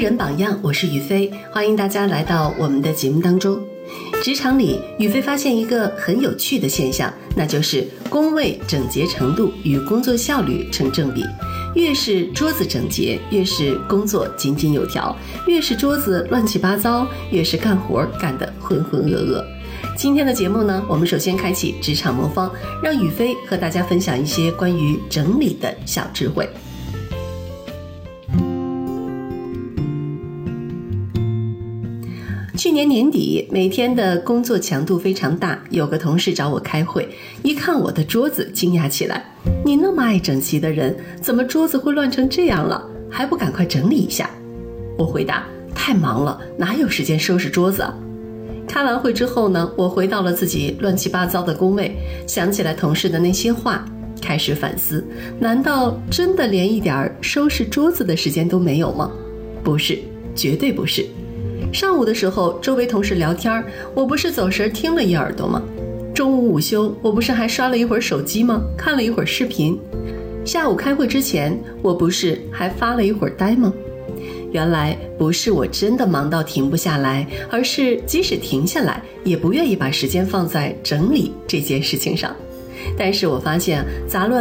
人榜样，我是雨飞，欢迎大家来到我们的节目当中。职场里，雨飞发现一个很有趣的现象，那就是工位整洁程度与工作效率成正比。越是桌子整洁，越是工作井井有条；越是桌子乱七八糟，越是干活干得浑浑噩噩。今天的节目呢，我们首先开启职场魔方，让雨飞和大家分享一些关于整理的小智慧。去年年底，每天的工作强度非常大，有个同事找我开会，一看我的桌子，惊讶起来：“你那么爱整齐的人，怎么桌子会乱成这样了？还不赶快整理一下？”我回答：“太忙了，哪有时间收拾桌子啊？”开完会之后呢，我回到了自己乱七八糟的工位，想起来同事的那些话，开始反思：难道真的连一点收拾桌子的时间都没有吗？不是，绝对不是。上午的时候，周围同事聊天，我不是走神听了一耳朵吗？中午午休，我不是还刷了一会儿手机吗？看了一会儿视频。下午开会之前，我不是还发了一会儿呆吗？原来不是我真的忙到停不下来，而是即使停下来，也不愿意把时间放在整理这件事情上。但是我发现杂乱